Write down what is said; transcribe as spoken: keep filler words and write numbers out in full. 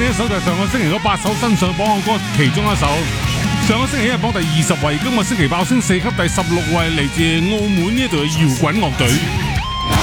呢一首就係上個星期嗰八首新上榜嘅歌其中一首。上個星期一日榜第二十位，今個星期爆升四級第十六位，嚟自澳門呢一隊嘅搖滾樂隊。